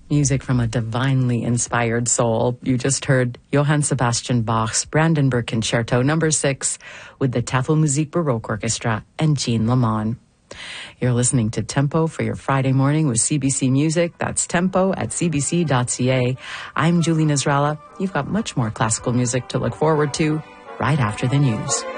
Music from a divinely inspired soul. You just heard Johann Sebastian Bach's Brandenburg Concerto No. 6 with the Tafelmusik Baroque Orchestra and Jean Lamont. You're listening to Tempo for your Friday morning with CBC Music. That's tempo at cbc.ca. I'm Julie Nasrallah. You've got much more classical music to look forward to right after the news.